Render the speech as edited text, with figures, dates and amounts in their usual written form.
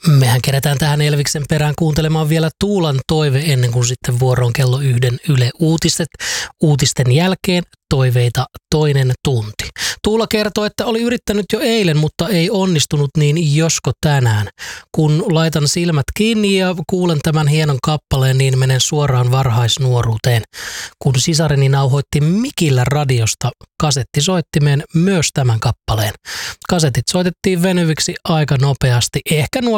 Mehän kerätään tähän Elviksen perään kuuntelemaan vielä Tuulan toive ennen kuin sitten vuoroon kello 1 Yle Uutiset. Uutisten jälkeen toiveita toinen tunti. Tuula kertoo, että oli yrittänyt jo eilen, mutta ei onnistunut, niin josko tänään. Kun laitan silmät kiinni ja kuulen tämän hienon kappaleen, niin menen suoraan varhaisnuoruuteen. Kun sisareni nauhoitti mikillä radiosta kasettisoittimeen myös tämän kappaleen. Kasetit soitettiin venyviksi aika nopeasti. Ehkä nuo